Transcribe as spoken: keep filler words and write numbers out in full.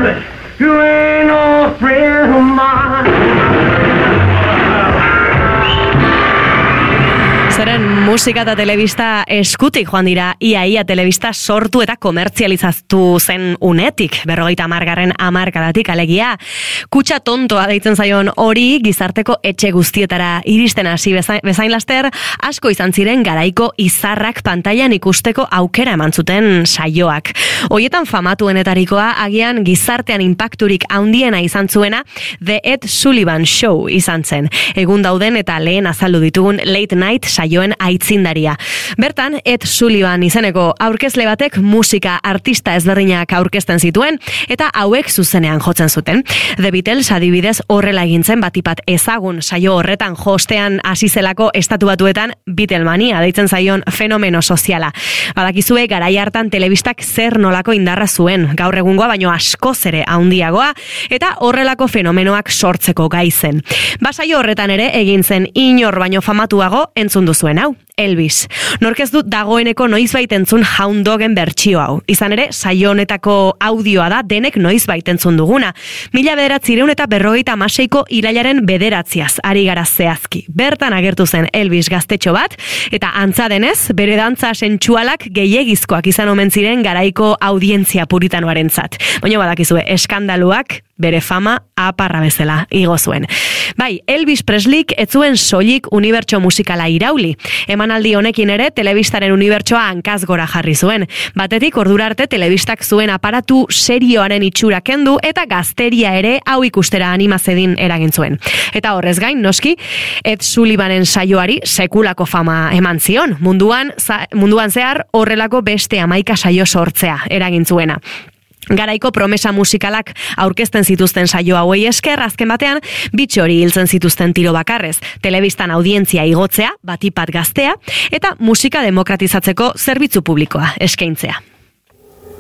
Elvis, you ain't no friend of mine. Zeren musika eta telebista eskutik joan dira ia-ia telebista sortu eta komertzializatu zen unetik, berrogeita hamargarren hamarkadatik alegia. Kutxa tontoa deitzen zaion hori gizarteko etxe guztietara iristen hasi bezain, bezain laster, asko izan ziren garaiko izarrak pantailan ikusteko aukera eman zuten saioak. Hoietan famatuenetarikoa agian gizartean inpakturik handiena izan zuena The Ed Sullivan Show izan zen. Egun dauden eta lehen azaldu ditugun late night saioen aitzindaria. Bertan, Ed Sullivan izeneko aurkezle batek musika artista ezberdinak aurkezten zituen eta hauek zuzenean jotzen zuten. The Beatles adibidez horrela egintzen batipat ezagun saio horretan jostean hasi zelako estatu batuetan Beatlemania deitzen zaion fenomeno soziala. Badakizue garai hartan telebistak zer nolako indarra zuen, gaur egungoa baino askoz ere handiagoa eta horrelako fenomenoak sortzeko gai zen. Basaio horretan ere egin zen inor baino famatuago entzun duzuen hau, Elvis. Nork ez dut dagoeneko noizbait entzun Hound Dogen bertsio hau. Izan ere, saio honetako audioa da denek noizbait entzun duguna. Mila bederatzireun eta berrogeita hamaseiko irailaren bederatziaz, ari gara zehazki. Bertan agertu zen Elvis gaztetxo bat, eta antza denez, bere dantza sentsualak gehiegizkoak izan omen ziren garaiko audientzia puritanoarentzat. Baina badakizue, eskandaluak bere fama aparra bezala igo zuen. Bai, Elvis Presleyk ez zuen soilik unibertso musikala irauli. Emanaldi honekin ere telebistaren unibertsoa hankaz gora jarri zuen. Batetik ordura arte telebistak zuen aparatu serioaren itxura kendu eta gazteria ere hau ikustera animazedin eragin zuen. Eta horrez gain, noski, Ed Sullivanen saioari sekulako fama eman zion. Munduan, za, munduan zehar horrelako beste hamaika saio sortzea eragin zuena. Garaiko promesa musikalak aurkezten zituzten saio hauei esker, azken batean, bitxi hori hiltzen zituzten tiro bakarrez, telebistan audientzia igotzea, batipat gaztea, eta musika demokratizatzeko zerbitzu publikoa eskaintzea.